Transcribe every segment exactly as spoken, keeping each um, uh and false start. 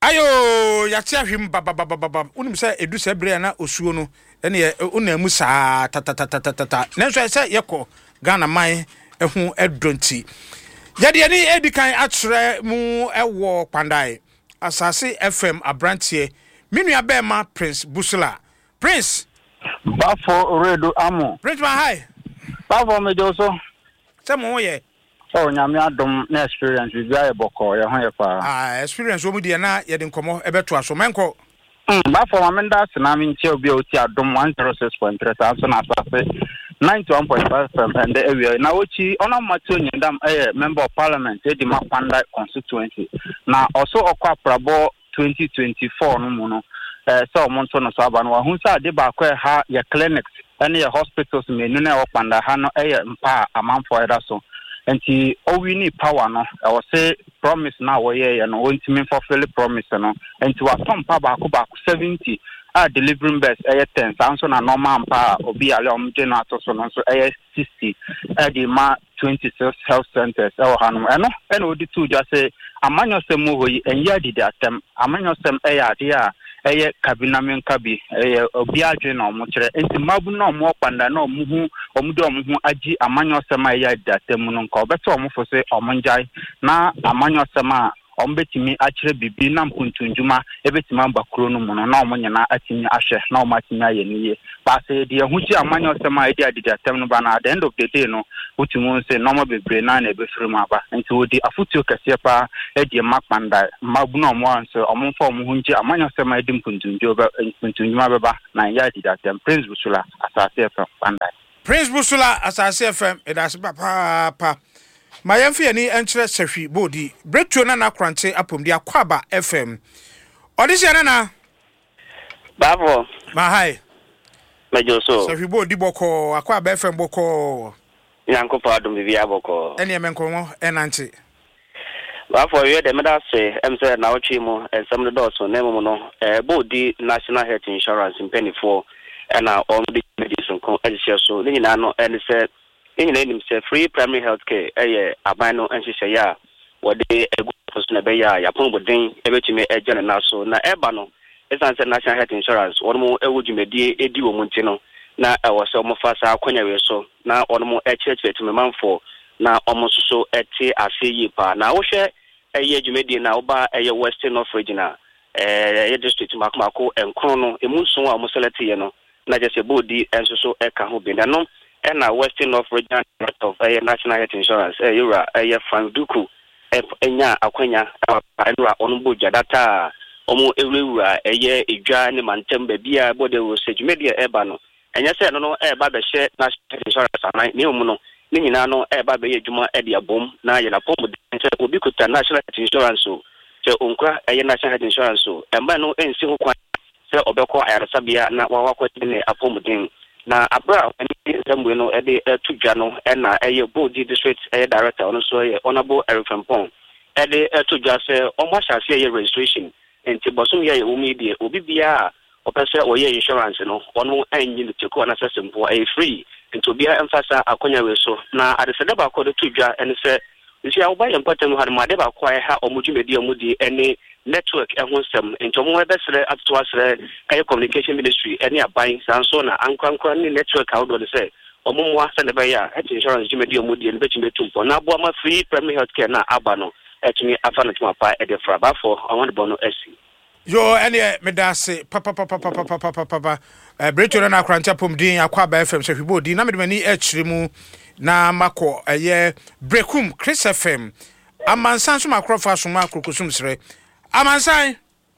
Ayo ya tia hwim bababababa unim se edu se bre na osuo no ene una mu saa tatatatata nanso se yekọ Ghana man ehu edonti yade ani edikan atrɛ mu ewo Pandai Asase F M abrantie minua bema Prince Busula Prince Bafo Redo Amo Prince ma hi Bafo mejoso se mo ye oh nyame adom na experience bi aye boko ye ho ye pa ah experience o mu de na ye de nkomo ebeto aso menko mm Bafo ma menda sena mi ntia obi oti adom one oh six point three so na Asase ninety-one point five F M and the area na ochi ona matu nyendam eh member of parliament e di Mapanda constituency na also okwa prabo twenty twenty-four no mu no eh so omonto no so aba no hu sa de ba kwa ha ye clinics and ye hospitals me no na Okpanda ha no eh mpa amanfo era so enti owini power no I was say promise na wo ye no ontimi fulfill promise no enti wa tompa ba ko ba seventy ah delivering best eh ten so na normal mpa obi ale omje na to so no so eh sixty eh di ma twenty-six health centers eh hanum eno eno odi tu just say amanyo sem ho yi enye adidi atem amanyo sem eh ya ade a eh kabinamen kabi eh obi adwe na omo kire enti mabu na omo Okpanda na omo hu omo de omo hu agi amanyo sem eh ya adidi atem no nka obeto omo fo se omo njai na amanyo sem a ombetimi akire bibi na mpuntunjuma ebetimi ambakro no mu no na omo nyina atimi ahwe na omo atimi aye niye ba se de ehuchi amanyo sema edi adidi atem no ba na at the end of the day no utimu se no mo bebre na na ebefiri mu aba nti wodi afutuo kase pa edi Mapanda mabu na omo anso omo fa omo hunchi amanyo sema edi mpuntunjo ba mpuntunjuma beba na ya adidi atem Prince Busula Asase F M Pandai Prince Busula Asase F M edas papa pa Mayemfi ani enkyere sehwi bodi breakthrough na na krante apomdi Akwaba F M Odisia na na Bavo ma hai mejoso sehwi bodi boko Akwaba F M boko Nyankopa adom bibia boko ene emenkomo enanti Bavo ye de medase emse na otwi mu ensem de doso na emu no eh bodi National Health Insurance impenifo na on the medicine kon edisia so ni nyina no ene se in name say free primary health care eh abano enhyehyɛ ya wode egu so na be ya yapon bodin ebetime ejene na so na eba no esan say National Health Insurance wono ewudwumedie edi wo munti no na ewo so mo fa sa akonya we so na wono mo ekyerɛkyerɛ timi manfo na omo so ete ase yi pa na wo hwɛ eye dwumedie na wo ba eye Western North Regional eh eye district makomako enkron no emunso a mo select ye no na je se bodi enso so eka ho bi na no ena Western North Regional of uh, National Health Insurance eh yura eh Frank Duku enya akwanya enra onumbo jadata omo ewura eh edwa ne mantem ba bia bode wo sejumedia eba no enya se no no eh ba be hye National Health Insurance anan ne omu no ne nyina no eh ba be ye adwuma eh de abom na ye na pom de obi kuta National Health Insurance so se onkra eh National Health Insurance so emba no ensi ho kwan se obekọ ayaresabia na wawakwati ne apomuden na abra ani zemwe no e de tudwa no e na eye bodi district eye director ono so ye honorable Erifempon e de tudwa se omo ahase ye registration enti bosom ye wo media obi bia opese oye insurance no ono anyi no teko na sesempo e free enti obi emphasize akonya we so na adesede ba ko de tudwa ene se nti awo ba ye mpatam ha ma de ba ko ha omudwumedi omudi ene network ehun sem entomo ebesere atwasere kay communication ministry ene aban sanso na ankrankra ni network awdo de say omumwa se ne be ya health insurance jimedi omudi en betime tumpo na abo ma free primary health care na aba no etumi afana tuma pa e de fraba for awon bono esi yo ene medase papa papa papa papa papa eh breakthrough na kranta pomdin Akwaba F M sehwibodi na medemani echire mu na mako eye brekum Chris F M amansan so makrofa so makrokosum sere Amansan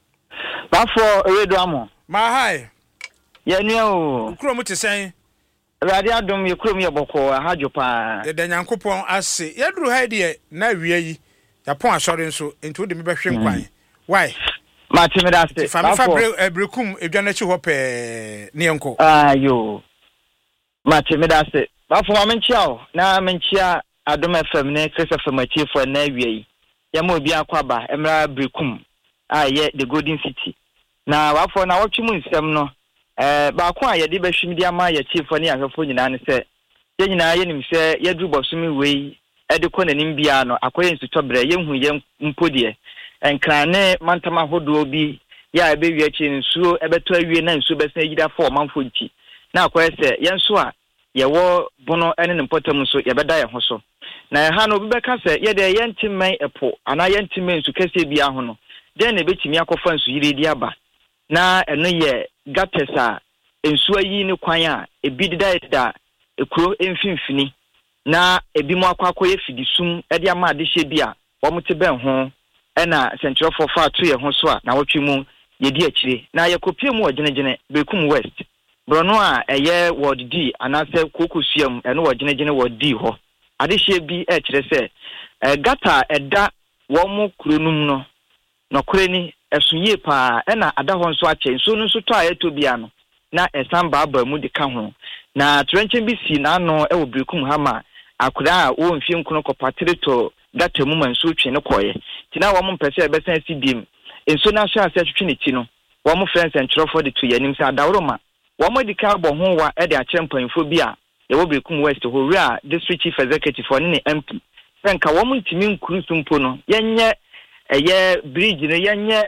Bafo Redo Amo ma hai ye ni o kuro mu te sen radio adom ye kuro mu ye boko hajo pa ye da Nyankopon ase ye duru ha de na wiya yi yapon asore nso enti wo de me behwe nkwan why ma timi da se Bafo brekum edwana chi ho pe ne enko ayo ma timi da se Bafo ma menchia o na menchia adom F M ne Chris F M achiefo na wiya yi yamo bi Akwaba emra brekum ah ye the Golden City na wafo na wotwemu nsem no eh ba ko a ye de behwim di ama ye chiefo ne ahwefo nyina ne se ye nyina ye nim se ye dru bosumi wei e de ko nanim bia no akoye nsutobre ye hu ye mpodie enkrane mantama hodo bi ya ebe wi achi nsuo ebeto awie na nsuo besen yida for manfo nti na akoye se yenso a ye wo bono ene ne potam so ye beda ye ho so na ha no bibeka se ye de yentimen epo ana yentimen nsu kese bia ho no den na betimi akofa nsu yire di aba na eno ye gatesa nsu ayi ne kwan a ebi dida da ekuro emfimfini na ebi mo akwakọ ye fidisum e de ama ade hye bia wo mte ben ho ena sentrofo fa to ye ho so a na wotwe mu ye di akire na ye kopie mu ogenegene Brekum West brono a eye word D anase kokosuam eno ogenegene word D ho ade hye bi e kire se e gata eda wo mu kronum no no koreni esuye pa ena ada ho nso ache nso nso to a eto bia no na esamba aba mu de ka ho na trenchen bi si na no e wo Brekum Hama akura a wo mfie nkono kopatire to gata mu manso twe ne koye tina wo mo mpese e besan si dim enso na hwa ase twetwe ne ti no wo mo friends and trofo de to yanim sa dawroma wo mo di ka bo ho wa e de akere mpanfo bi a ye wo Brekum West ho wi a district chief executive for ne M P senka wo mo ntimi nkuru sumpo no yenye eye bridge no yenye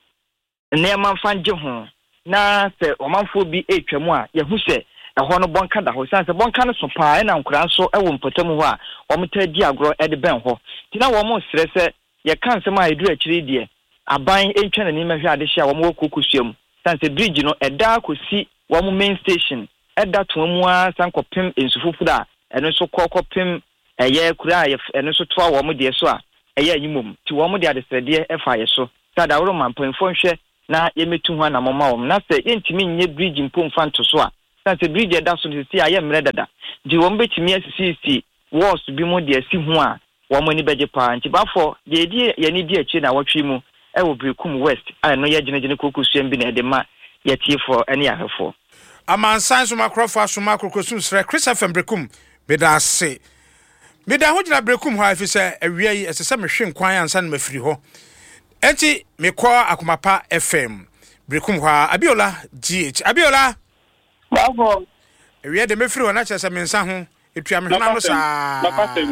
ne man fanje ho na se o manfo bi etwamu a ye hu se ehọ no bonka da ho sanse bonka no so pa e na nkura so e wo mpotam ho a wo mta di agro e de ben ho tina wo mo sere se ye kan se ma edu akiri die aban entwa na ni mahwe ade hia wo mo kokosuam sanse bridge no eda kosi wo mo main station eda to mu a sankopem ensufufu da eno so kokopem eye kura eno so to wo mo de so a eye anyimom ti wo mo de ade sede e fa ye so sada wo man panfo nhwe na ye metu ho na mama wo na se yentimi nye bridge mpom fanto so a sanse bridge da so si aye mre dada di wo mbetimi asisi walls bi mo de asi ho a wo mo ni beje pa nti bafo ye di ye ni di achi na wotwe mu e wo Brekum West a no ye genegene kokosuam bi na de ma ye tiefo ene ahefo amansan so makrofo so makrokosu sre Chris F M Brekum beda se beda ho gina Brekum ho afi se awia yi esese mehwe nkwan ansa na mafiri ho enti mekọ akomapa F M Brekum ho Abiola G H Abiola Bravo. Awia de mefiri ho na chese mensa ho etua me hona no sa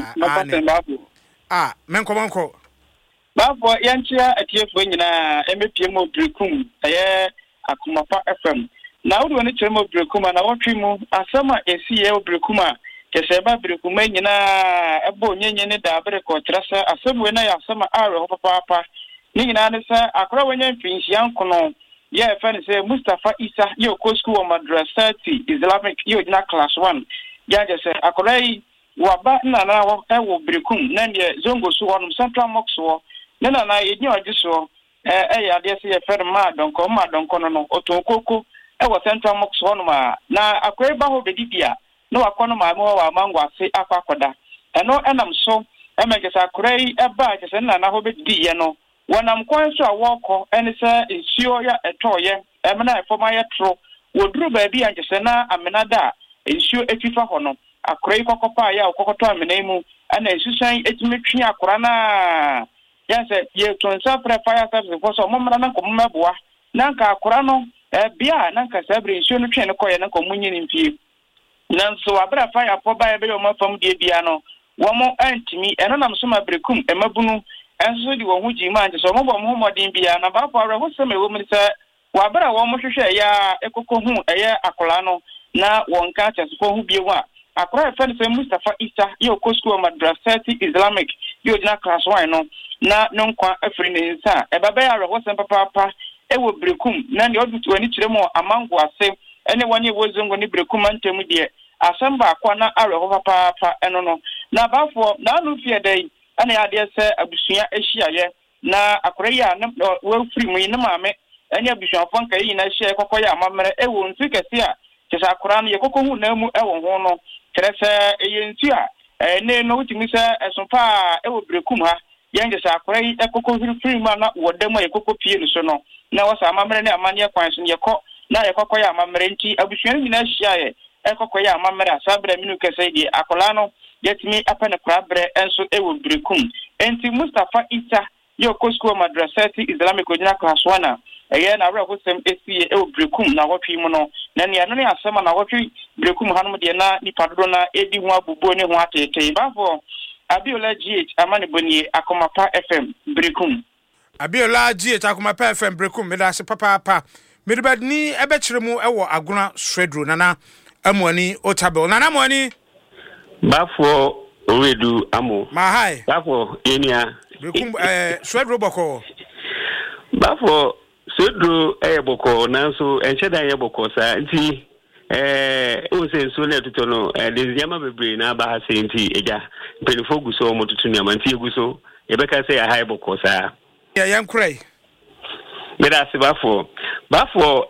ah menko menko Bravo yanchia atiefo nyina emepie mo Brekum eye akomapa F M na wo woni chemo Brekum na wotwe mu asama esi ye Brekum a kese ba Brekum nyina ebo nyenye ne da bere ko trasa asebwe na ya asama are ho papa ni nyina ne sa akora wonya mfinhia nkono ye fa ne se Mustafa Isa ye ko school o madrasati Islamic ye na class one ya je se akora yi waba na na wo e wo Brekum na ne zongo so wonum central mox wo na na na ye ni ogiso eh eh ya de se ye fer ma donko ma donko no no otonkoko e wo central mox wonum a na akora ba ho bedibia na wakono ma mo wa mangwa se akwakoda eno enam so e megesa akora yi e ba je se na na ho bedidi ye no wanam kwan so awoko ene se nsuo ya etoye emna efoma ya tro woduru ba bi anje se na amenada nsuo etwifa ho no akora yi kokopa ya okokoto amena mu ana esusan etimetwi akora na ya se ye tonsa pre fire service for so momra na ko mmeboa nanka akora no e bia nanka sabre nsuo no twen ko ye nanka munyi ni mpie nanso abra fire for ba be yo mafam de bia no wo mo antimi eno nam so ma Brekum emabunu enso di wo hu ji ma nje so mo bo mo modin bia na ba fa ho se me wo mi se wa bra wo mo hwehwe ya ekoko hu eye akola no na won ka cha so hu bie wa akora fa se Mustafa Isa ye ko school madrasati Islamic ye odina class one no na no kwa afri ne nsa e baba ya ho se papa papa e wo Brekum na ne odutu ani kire mo amango ase ene wanye wo zongo ni Brekum antemu de asamba akwa na are ho papa papa eno no na bafo na no fie dai ana ya de se abusuya ehia na akora ya na wo firi mu ina maame anya abusuya fon kai ina hia kokoya amamere e wo nsu kese a kese akora no ye kokko hu na mu e wo ho no krese eye nsu a ne no wutimi se esompa e wo Brekum ha yenge sa akora yi e kokko firi mu na wo dem ye kokko pie no so no na wo sa amamere ne amane kwan so ye ko na ye kokoya amamere nti abusuya ni na hia ye e kokoya amamere asabra minu kese di akola no yetimi apane prabre enso ewo Brekum enti Mustafa Isa yo ko school madrasati Islamic odina class one eye na ra hosem esi ewo Brekum na wotwi mu no na ne ano ne asema na wotwi Brekum hanom de na nipa dodo na edi ho abubuo ne ho atete bafo Abiola G H amane boni akomapa F M Brekum Abiola G Takuma P F M brekum me da se papa papa medibadni ebekire mu ewo agona Swedro nana amwani Otabel nana amwani Bafo owedu amo ma hai Bafo enia brekum eh Swedro boko Bafo Swedro eh boko nanso encheda ye boko sa nti eh o se so na tuto no eh de yama bebre na ba ha se nti eja penifo guso mo tutu ni amanti eguso yebeka se ya hai boko sa ya yankrai Meda se Bafo Bafo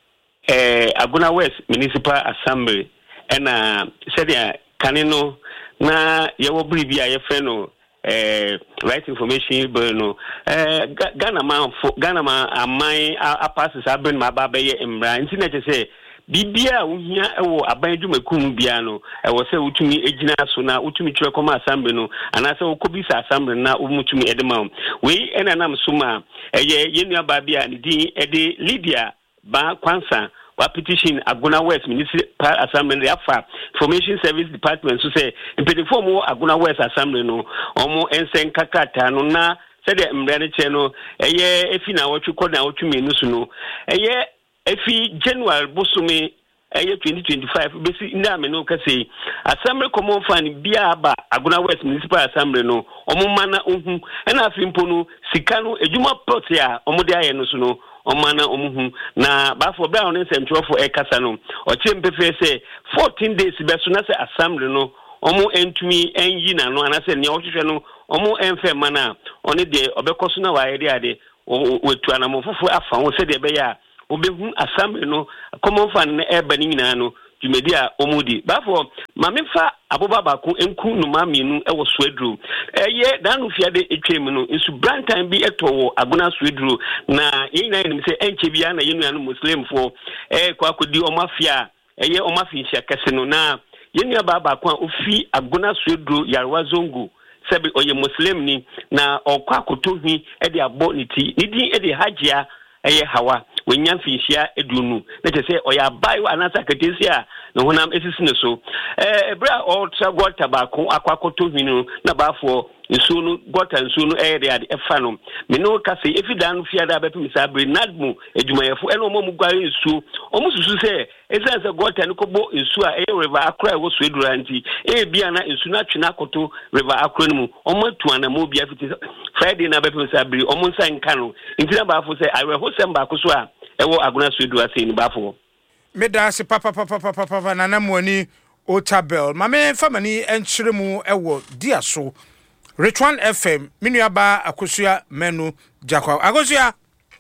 eh Aguna West Municipal Assembly ena sedia kanino na yewo bribi a yefe no eh right information bill no eh Ghana man Ghana man amai a passes abin ma ba be ye emra nti na say bibia wohia ewo aban dwumakum bia no ewo se wutumi ejina so na wutumi twere koma assembly no ana se wokobisa assembly na wumutumi edema we ena nam suma eye yenua ba bia ni din ede Lydia ba kwansa wa petition Aguna West Municipal Assembly afa Information Service Department so say impedifo mo Aguna West Assembly no omo ensen kakata no na se de mbrane che no eye efi na wotwe koda wotwe menu so no eye efi January bosome eye twenty twenty-five besi nda me no kase Assembly common fan bia ba Aguna West Municipal Assembly no omo mana ohun na afi mpo no sika no ejuma plot ya omo de aye no so no omana omuhu na Bafo bra on nsentwofo ekasa no oche mpefe se fourteen days beso na se assembly no omo entumi enyi na no anase ne ohwehwe no omo enfe mana oni de obekoso na waade ade wetu anamofofo afa wo se de be ya obehu assembly no common fan na eba ni nyina no jumedi a omudi Bafo mamefa aboba bako enku no mamienu ewo Swedro eye danu fiade etwem no nsu brantan bi etowo Aguna Swedro na yina nim se enche bia na yenu anu muslim fo eh kwa kodi omafia eye omafia kese no na yenu aba bako ofi Aguna Swedro yarwa zongo sebe oye muslim ni na okwa kotohi e de abo niti nidi e de hajia eye hawa wenyan finhia edunu na tese oya bai anasa katesia no honam esisine so eh bra o tra gota ba ko akwakoto hwinu na Bafo nsu no gota nsu no eh de efa no me no ka se efidan fiada ba pim sa brenadmu edwumayefo eno mo mugware nsu omo susu se esense gota no kobo nsu a eh river Akra wo Swedro anti eh bia na nsu na twena koto river Akra no mu omo tuana mo bia fiti Friday na ba pim sa bre omo nsan ka no ntina Bafo se awe ho semba ko so a ewo Aguna Swedro ase ni Bafo meda se papa papa papa papa nana mwani Otabel mame famani enchiremu ewo dia so Retwan F M minuaba akosua menu jakwa akosua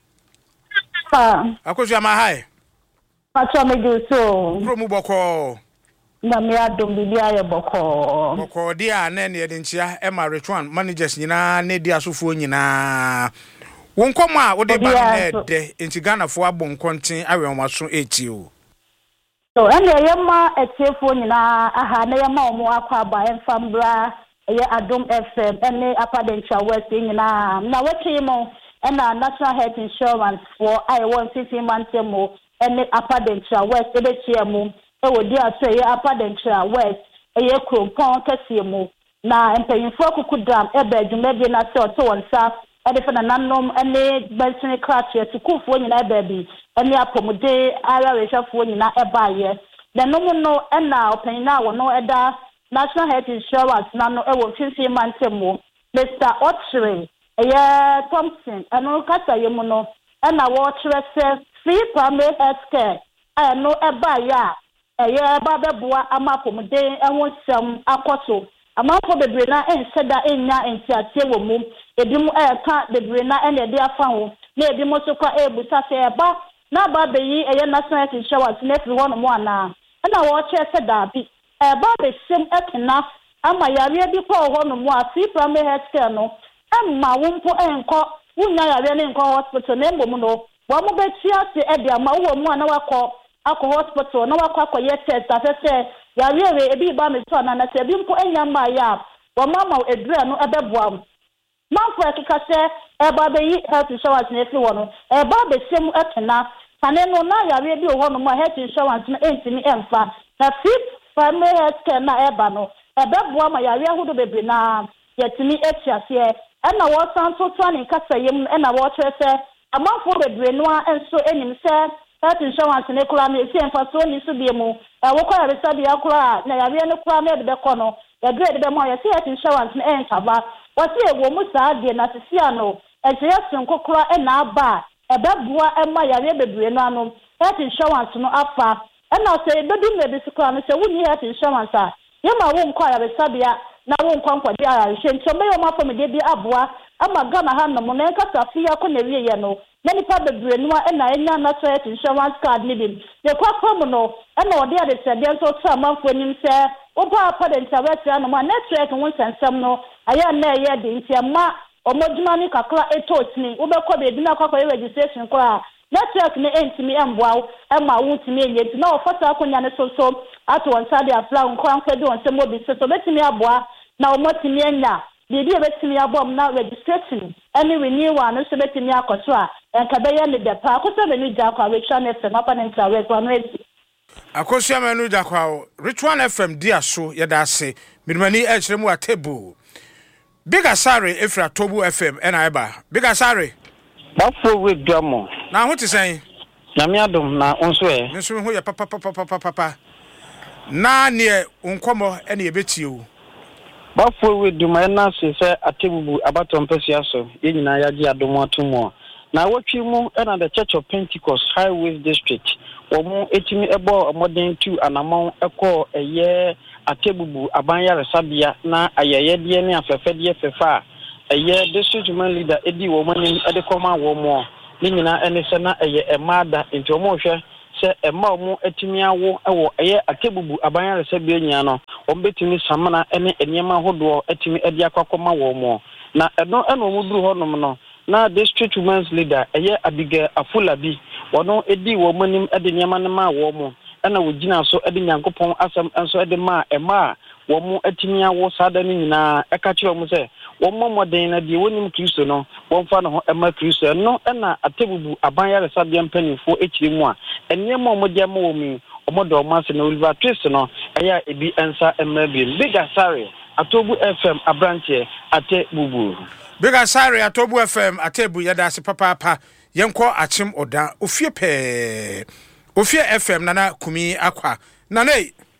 ah akosua ma hai pacho meju so promu boko na me adom bibia ye boko boko dia na ne de nchia e ma Retwan managers nyina ne dia sofo nyina wonkom a wo de ba na de enti Ghana fo abon konten awe omaso eti o so ene yema etiefo nyina aha na yema omo akwa ba enfambra eye Adom F M ene Apadencha West nyina na wetimo ena National Health Insurance for I want fifteen months mo ene Apadencha West ebe chiemu e wodi aso eye Apadencha West eye krompon kasiemu na empanyinfo akukudam ebe adwumade na se oto wonsa ede fa na nanom ene Benson Cratch tukufo nyina ebe bi ene apomode ara rehafo nyina ebaye na nomu no ena opanyina wo no eda National Health Insurance na no ewo fifteen months mo Mister Ochre eye Thompson eno kasa yemu no ena wo chere se free primary health care aya no ebaye a eye ba beboa amapomode enwo sem akoso amafo bebre na enseda enya entiatie wo mum ebimu eka bebre na ene de afa ho na ebimu so kwa ebusa se eba na ba beyi eye National Health Insurance na free one mo ana na wo chere se da bi eba be sim ekena ama yare bi kwa ho no mo a free primary health care no amma wonpo enko wunya yare ne enko hospital na mbom no wo mo be tia se e de ama wo mo ana wakọ akọ hospital na wakọ akọye test afese yare we ebi ba me to na na se bi mpo enya ma ya wo mama edura no ebeboam manfo ekika se eba be yi health insurance na efi wo no eba be sim ekena kane no na yare bi ho no mo health insurance na entimi emfa na free primary health care na eba no ebeboa ma yare ahudo bebre na yetimi etiase ɛna wɔsan to to ne kasayem ɛna wɔkyerɛ sɛ amanfo bebree no enso enim sɛ health insurance ne kura no esi emfaso ni so bie mu ɛwɔ kwa yɛbisa bia kura na yɛbɛ no kura na yɛde bɛkɔ no yɛde de bɛmɔ yɛsi health insurance ne ɛnkaba wɔsi ewo mu saa de na sisi ano ɛkyerɛ sonko kura ɛna aba ɛbɛboa ɛma yɛbɛ bebree no ano health insurance no afa ɛna sɛ ebedu na ebi sikura no sɛ wuni health insurance a yɛma wo nkɔ yɛbisa bia na wo nkɔ nkɔde ayarehwɛ nti ɔbɛyɛ ɔma fɔmide bi aboa ama Ghana ha no mo na nkasa fia kɔ na wie yɛ no na nipa bebree no ɛna enya national health insurance card ne bi ne kwakɔ mu no ɛna ɔde ade sɛdeɛ nso to amanfo nim sɛ wopa apa de ntawɛtia no ma network ho nsɛnsɛm no ayɛ na ɛyɛ de nti ama ɔmodwuma ne kakra etotini wobɛkɔ beebi na kwakɔ yɛ registration kɔ a network ne entimi emboa ɛma wo ntimi enye nti na ɔfata akonya ne so so ato wɔn sade afla nkwankwa bi wɔn sɛm obi so so betimi aboa na ɔmotimi enya bibi ebetimi abom na registration any renewal no so betimi akoso a enka be ye ne depa akoso be nu jakwa retwa na fm apa ne ntra we kwa no eti akoso me nu jakwa retwa na fm dia so ye da ase midmani e kyerɛ mu atable Big Asare efra Tobu F M ena eba Big Asare bafo we duamo na ho te sɛn na me adom na onso e nso ho ye papa papa papa papa na ne unkomo ene yebeti o bafo we duma na se se atebubu abaton pesia so ye nyina ya gi adom atomo na wotwi mu ena the Church of Pentecost Highways District wo mu etimi ebo modern two anamon ekọ eye atebubu abanya resabia na ayeye de ne afefede fefa eye district man leader edi wo manim ede koma wo mo ni nyina ene se na eye emada enti wo mo hwe se ema wo etimi awo ewo eye atebubu abanya resabia nya no wo betimi samana ene eniema hodo etimi ede akakoma wo mo na eno eno mu duru honom no na district women's leader eye Abigail Afulabi wono edi wo manim ede niema ne ma wo mo ana wogina so ede nyankopon asem enso ede ma ema wo mo etimi awo sada ni nyina eka kire mo se wo mo moden na de wonim Kristo no wo mfa no ho ema Kristo no na atebubu abanya resabia mpanifo ekire mu a enema mo de ma wo mi omodo mase na Oliver Twist no eya ebi ensa ema bi Big Asare Atobu F M abranche atebubu Big Asare Atobu F M atebu yada se papa papa yenko achim oda ofie pe ofie F M nana kumi akwa nana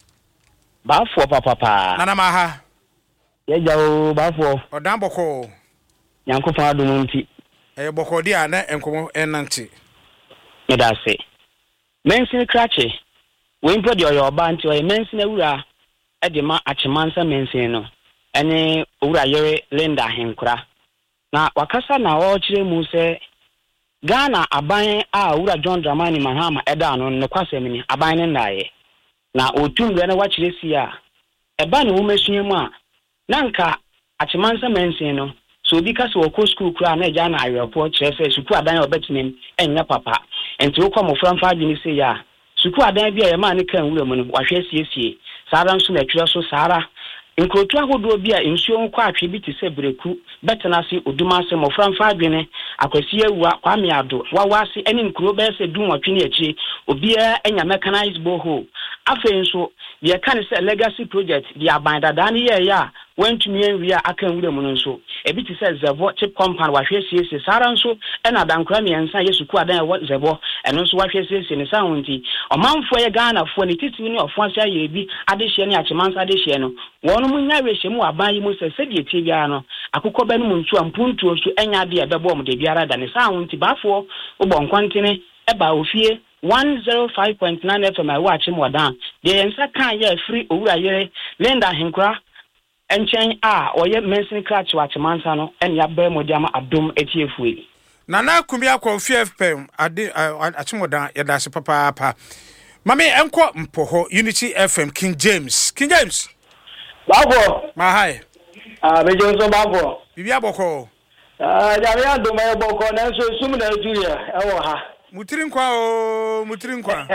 bafo papa papa nana maha ye jawo bafo odan boko yanko fa do nti e boko dia na enkomo enanti medase mensin krache we mpo de oyo ba nti oyo mensin awura e de ma achemansa mensin no ene owura yere Linda Henkura na wakasa na o kire mu se Ghana aban a owura John Dramani Mahama eda no ne kwasem ni aban ne ndaye na otumre na wakire si a eba ne wo mesua mu a na nka achemansa mensin no so obi ka se wo ko school kura na eja na ayepo kire se suku adan obetinim enya papa enti wo kwa moframfa adwini se ya suku adan bia ye ma ne kan wura mu no wahwe siesie sara nso na twere so sara nkrotu ahodo bia ensuo nkwa atwe bi te se breku betena se odumase moframfa adwene akwasi awua kwame ado wawase ene nkro be se dum watwe ne achi obia enya mechanized borehole afa nso ye kan se legacy project dia abandada ne ye ya wantumi anwia aka nwura mu nso ebi te se Zebo chip compound wahwe siesie sara nso ena dankra me ensa yesuku adan e Zebo eno nso wahwe siesie ne sa wonti omanfo ye Ghana fo ne titimi ne ofo ase aye bi adehye ne achemansa adehye no wono munya rehye mu aban yi mu se se die tie bia no akukọ be no mu ntu ampuntu so enya de e bebo mu de biara da ne sa wonti bafo ubọ nkwantene eba ofie one oh five point nine F M I watch mu wadan de ensa kan ye free owura yere Linda Henkura enchen a oye mensin crutch wachemansa no en ya be modiama adom etiefueli nana kumi akwa ofie F M ade achimodan ya da se papa papa mami enko mpoho Unity F M King James King James bafo ma hai ah me jonso bafo bibi aboko ah ja me adom e boko na so sum na julia e wo ha mutirin kwa o mutirin kwa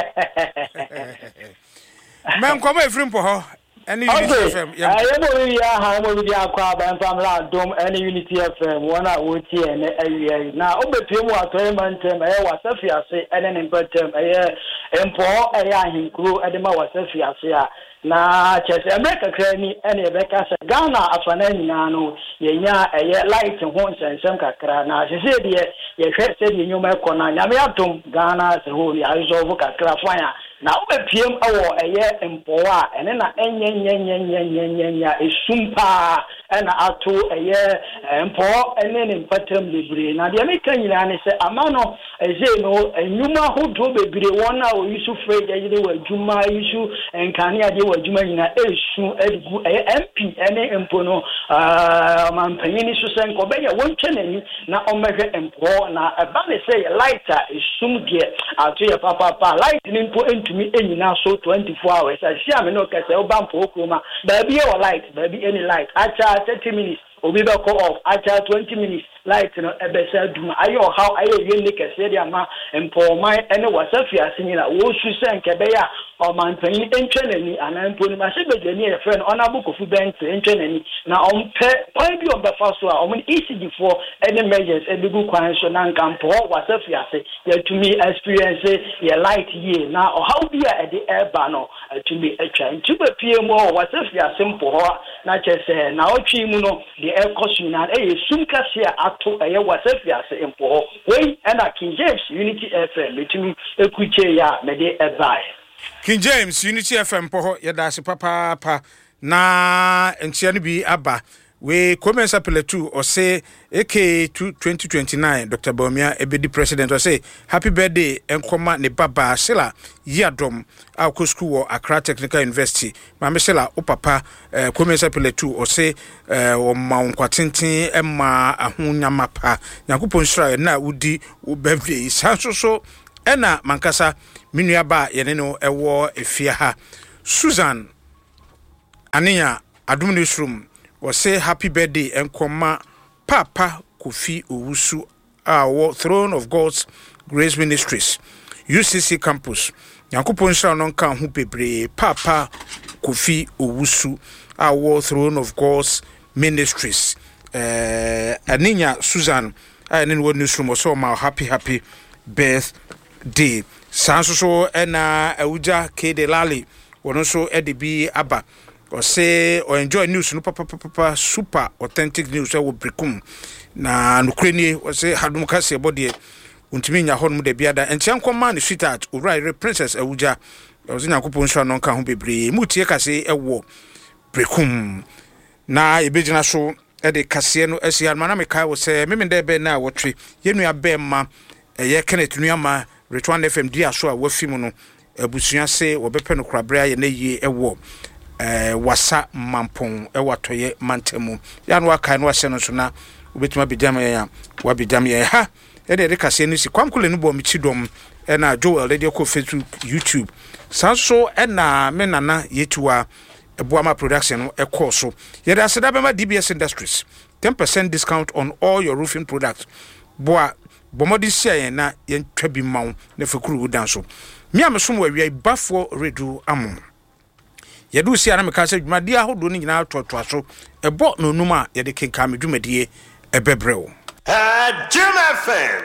men kwa me frim poho any Unity F M yeah I am we are ha mo bi akwa ban famla dom any Unity F M wona wo tie na awie na obepie mu atoy mantem e wasafi ase ene ne mpatem e empo e ya ahinkuro e de ma wasafi ase a na chese America krani ene beka se Ghana afana nyina no yenya eye light ho nsensem kakra na sese de ye hwe se de nyoma ekona nyame atom Ghana se ho ni azo kakra fanya na obepiem awo eye empoa ene na enye nye nye nye nye nye nye esumpa ena ato eye empo ene ne mpatam libre na de meka nyina ne se amano eze no enyuma hodo bebre wona o yisu freje yide wa djuma yisu enkane ade wa djuma nyina esu edigu eye M P ene empo no ah mampanyini so sen ko benya wontwenani na omehwe empo na eba ne se lighter esum de ato ye papa papa light ni mpo entumi enyina so twenty-four hours asia me no kese oba mpo okroma ba bi e wa light ba bi any light acha thirty minutes obi be call off acha twenty minutes light no ebesa duma ayo how ayo ye ne kese de ama empo man ene wasafi asinyina wo su sen kebe ya o man panyin entwenani anampo ni ma se bedani e friend honorable Kofi Bent entwenani na ompe point bi on be faso a omni E C G for any measures e bigu kwan so na nkampo wasafi ase ya to me experience ya light ye na o how bi a de eba no to me etwa ntuba pie mo wasafi ase mpo ho na chese na otwi mu no de e kosu na e sum kase ato eye wasafi ase mpo ho we and King James Unity F M betumi ekuche ya me de ebai King James Unity F M poho yeda se papa pa na entia no bi aba we commence appeal two or say A K twenty twenty-nine Doctor Bawumia ebedi president or say happy birthday enkoma ne baba Sela Yadom akọ school Accra Technical University mama Sela o papa commence appeal two or say o ma nkwatenten emma ahonyama pa yakopon sra na udi o birthday sanso so ena mankasa minuaba yene no ewo efia ha Susan Aniya Adum Newsroom was say happy birthday and koma Papa Kofi Owusu our Throne of God's Grace Ministries U C C campus Yakupon sha non kan hu bebre Papa Kofi Owusu our Throne of God's Ministries eh uh, Aniya Susan I in one newsroom also my happy happy birthday sanso so ena awuja Kede Lali wono so edibi aba or say or enjoy news no papa papa super authentic news we brekum na nukreni or say hadum kase body untimi nya honum de biada entian koma ne sweetheart owrai princess awuja ozi nyakopon sha no nka ho bebre mutie kase ewo brekum na ebegina so e de kase no asia mana me kai wo say memende be na wotwe yenu abe ma eye Kenneth nuama Retwan F M dia so a wafimu no abusua se wobepe no krabra ye na yie ewo eh wasa mampon e watoye mantemu ya no aka no ase no so na obetuma bidam ya wa bidam ya ha e de kase no si kwamkule no bo michidom e na Joel de ko Facebook YouTube sanso e na me nana yetua ebuama production no e ko so ye da seda bema D B S Industries ten percent discount on all your roofing products boa bomodi sia na yentwa bi mawo na fakuru dan so mi amesom wa wi bafo redu amo yedu sia na meka se dwumade ahodo ni nyina totoa so ebo no numa ye de kenka me dwumade ebebrewo ah Jim F M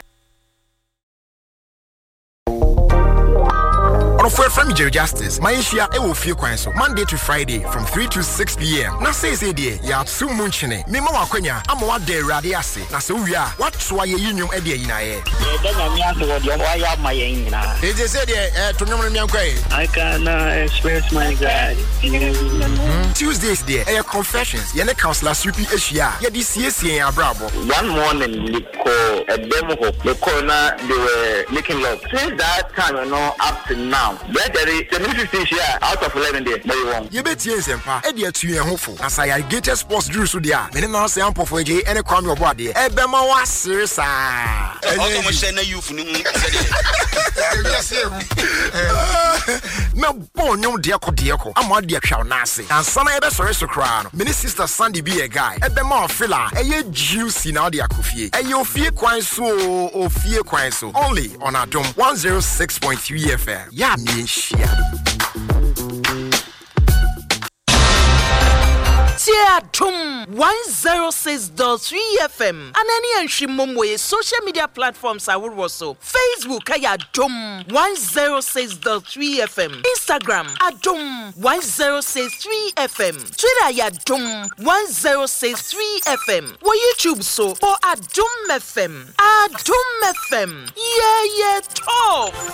For from Jerry Justice, my Asia e will feel kwan so Monday to Friday from three to six p.m. Na say say there ya two munchine. Me ma wakwanya amawa de rade ase. Na so wi a what so aye yinyum e de yina ye. E de na mi aso de o ya ma ye yina. E je say there eh to nyom na kwai. I can uh, express my God. Mm-hmm. Tuesdays there eh confessions. Ye ne counselor Supi Asia. Ye di siesie abrabo. One morning we call a demo ho. The corner they were making love. Since that time you know up to now. There is seven fifteen share out of eleven there. But you won't. You bet you sempa. E dey tu yen hofo. As I get sports drew so there. Me no say ampo for je any kwame obo ade. E be ma wa seriously. Also mo share na youth ni mu say na bon nyom de ko de ko. Ama de atwa na ase. Ansa na e be sore so kra no. Me sister Sandy be a guy. E be ma ofila. E ye juicy na de akofie. E ye ofie kwan so ofie kwan so. Only on Adom one oh six point three F M. Yeah. Tia Tum one oh six point three F M. And any and Shimomwe social media platforms I would also Facebook Kaya Dum one oh six point three F M. Instagram Adum one oh six three F M. Twitter ya Dum one oh six three F M. Or YouTube so or Adum F M. Adum F M. Yeah, yeah, talk.